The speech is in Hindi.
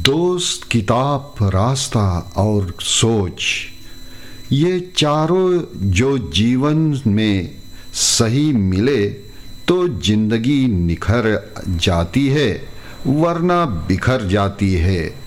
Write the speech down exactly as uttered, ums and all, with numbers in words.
दोस्त, किताब, रास्ता और सोच, ये चारों जो जीवन में सही मिले तो जिंदगी निखर जाती है, वरना बिखर जाती है।